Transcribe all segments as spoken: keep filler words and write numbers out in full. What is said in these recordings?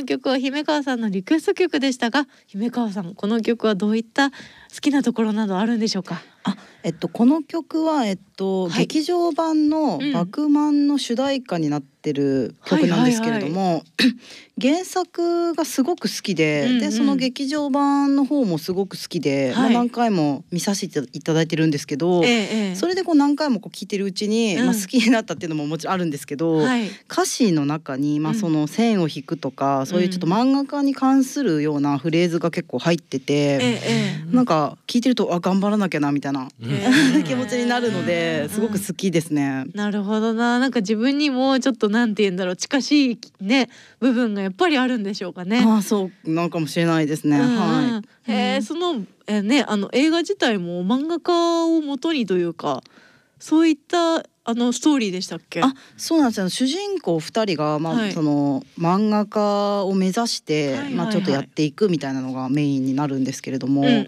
の曲は姫川さんのリクエスト曲でしたが、姫川さんこの曲はどういった好きなところなどあるんでしょうか？ あ、えっと、この曲は、えっとはい劇場版の「バクマン」の主題歌になってる曲なんですけれども、原作がすごく好きで、 うんうん、 でその劇場版の方もすごく好きで、 はい、 まあ、何回も見させていただいてるんですけど、 ええ、 それでこう何回もこう聴いてるうちに、 うん、 まあ、好きになったっていうのももちろんあるんですけど、 はい、 歌詞の中に、まあ、その線を引くとか、うん、そういうちょっと漫画家に関するようなフレーズが結構入ってて、 ええ、 なんか聞いてるとあ頑張らなきゃなみたいな、えー、気持ちになるのですごく好きですね。 なるほどな。なんか自分にもちょっとなんて言うんだろう、近しいね部分がやっぱりあるんでしょうかね。 ああ、そうなんかもしれないですね。うんうん、はい。 えー、その、えー、ねあの映画自体も漫画家を元にというか、そういったあのストーリーでしたっけ？ あ、そうなんですよ。主人公ふたりが、まあ、はい、その漫画家を目指して、はいはいはい、まあ、ちょっとやっていくみたいなのがメインになるんですけれども、うんうんうん、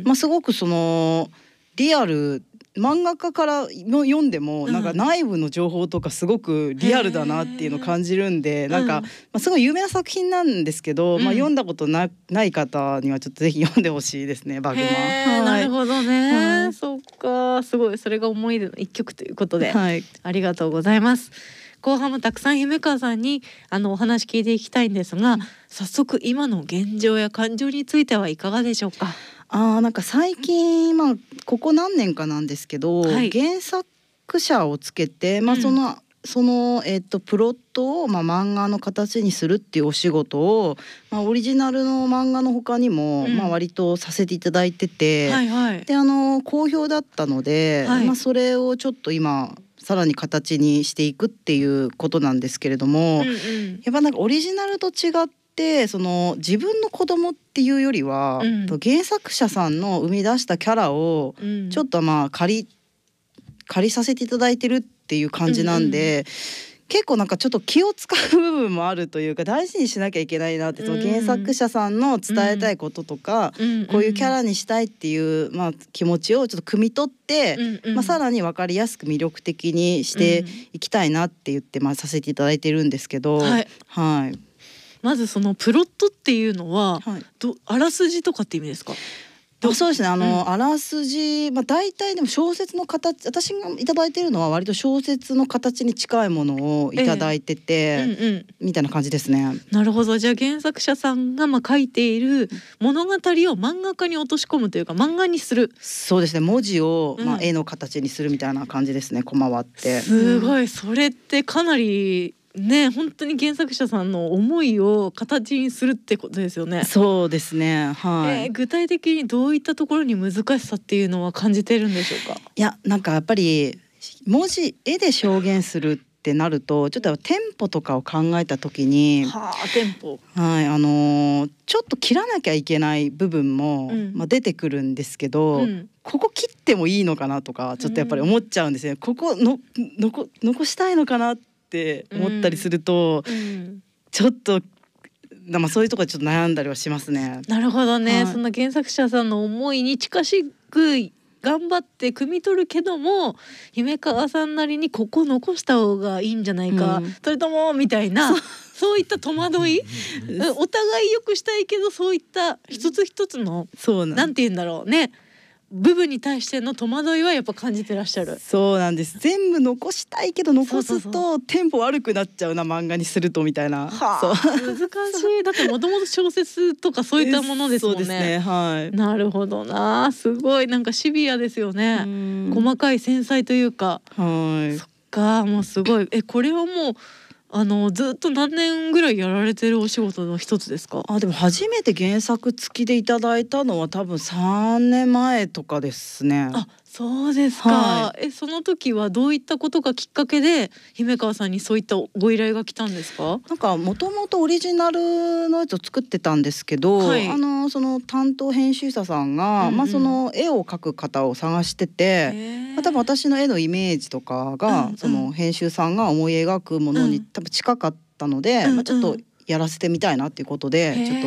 まあ、すごくそのリアル漫画家からの読んでもなんか内部の情報とかすごくリアルだなっていうのを感じるんで、なんか、まあ、すごい有名な作品なんですけど、うん、まあ、読んだこと な, ない方にはちょっとぜひ読んでほしいですね、バグマン。 はい、なるほどね、はい、そっか、すごいそれが思い出の一曲ということで、はい、ありがとうございます。後半もたくさん姫川さんにあのお話聞いていきたいんですが、早速今の現状や感情についてはいかがでしょうか？ あ、なんか最近、まあ、ここ何年かなんですけど、はい、原作者をつけて、まあ、その、うん、その、えー、とプロットを、まあ、漫画の形にするっていうお仕事を、まあ、オリジナルの漫画の他にも、うん、まあ、割とさせていただいてて、はいはい、であの好評だったので、はい、まあ、それをちょっと今さらに形にしていくっていうことなんですけれども、うんうん、やっぱなんかオリジナルと違ってでその自分の子供っていうよりは、うん、原作者さんの生み出したキャラをちょっとまあ借り、借りさせていただいてるっていう感じなんで、うんうん、結構なんかちょっと気を使う部分もあるというか、大事にしなきゃいけないなって、その原作者さんの伝えたいこととか、うん、こういうキャラにしたいっていう、まあ、気持ちをちょっと汲み取って、うんうん、まあ、さらに分かりやすく魅力的にしていきたいなって言って、まあ、させていただいてるんですけど、はい、はい、 まずそのプロットっていうのは、はい、どあらすじとかって意味ですか？ あ、そうですね、あの、うん、あらすじ、まあ、大体でも小説の形、私がいただいているのは割と小説の形に近いものをいただいてて、えーうんうん、みたいな感じですね。 なるほど。じゃあ原作者さんがまあ書いている物語を漫画家に落とし込むというか漫画にする。 そうですね、文字を、まあ、絵の形にするみたいな感じですね、コマ割って。 すごい、それってかなりね、本当に原作者さんの思いを形にするってことですよね。 そうですね、はい、 えー、具体的にどういったところに難しさっていうのは感じてるんでしょうか？ いや、なんかやっぱり文字絵で表現するってなるとちょっとテンポとかを考えた時に、 はあ、テンポ、 はい、あのー、ちょっと切らなきゃいけない部分も、うん、まあ、出てくるんですけど、うん、ここ切ってもいいのかなとかちょっとやっぱり思っちゃうんですね、うん、ここののこ残したいのかなって思ったりすると、うんうん、ちょっとまあ、そういうところちょっと悩んだりはしますね。 なるほどね、はい、そんな原作者さんの思いに近しく頑張って汲み取るけども、姫川さんなりにここ残した方がいいんじゃないか、うん、それともみたいな、そ, そういった戸惑いお互いよくしたいけど、そういった一つ一つのそうなん、なんて言うんだろうね、部分に対しての戸惑いはやっぱ感じてらっしゃる。 そうなんです。全部残したいけど残すとテンポ悪くなっちゃうな、漫画にするとみたいな。 はあ、難しい。だってもともと小説とかそういったものですもんね。そうですね、はい、なるほどな、すごいなんかシビアですよね。細かい繊細というか。はい、そっか、もうすごい。え、これはもうあのずっと何年ぐらいやられてるお仕事の一つですか？ あ、でも初めて原作付きでいただいたのは多分さんねんまえとかですね。 あ、そうですか、はい、えその時はどういったことがきっかけで姫川さんにそういったご依頼が来たんですか？ なんかもともとオリジナルのやつを作ってたんですけど、はい、あのその担当編集者さんが、うんうん、まあ、その絵を描く方を探してて、まあ、多分私の絵のイメージとかが、うんうん、その編集さんが思い描くものに多分近かったので、うんうん、まあ、ちょっとやらせてみたいなっていうことでちょっと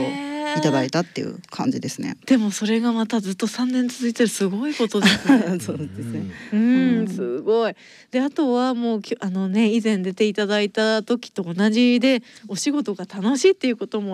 いただいたっていう感じですね。 でもそれがまたずっとさんねん続いてるすごいことですね。 そうですね。 うん、すごい。であとはもうあのね以前出ていただいた時と同じでお仕事が楽しいっていうことも